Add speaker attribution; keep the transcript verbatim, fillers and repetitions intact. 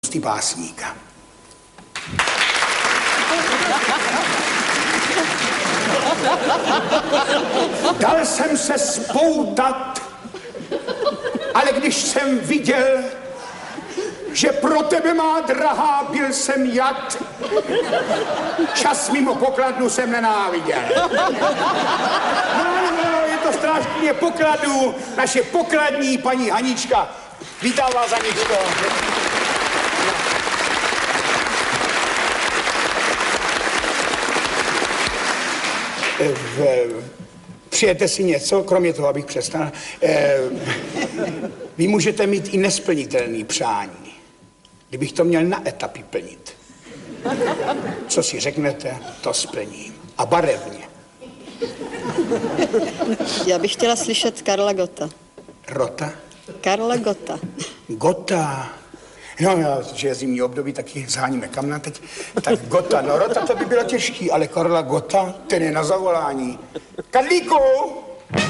Speaker 1: básníka. Dal jsem se spoutat, ale když jsem viděl, že pro tebe má drahá, byl jsem jad, čas mimo pokladnu jsem nenáviděl. No, no, je to strážkyně pokladů, naše pokladní paní Hanička. Vítám vás, Haničko. Přijete si něco, kromě toho, abych přestal. Vy můžete mít i nesplnitelný přání, kdybych to měl na etapy plnit. Co si řeknete, to splním. A barevně.
Speaker 2: Já bych chtěla slyšet Karla Gotta.
Speaker 1: Rota?
Speaker 2: Karla Gotta.
Speaker 1: Gotta. No, já, že je zimní období, taky zháníme kamna teď. Tak Gotta, no Rota to by bylo těžký, ale Karla Gotta, ten je na zavolání. Karlíku!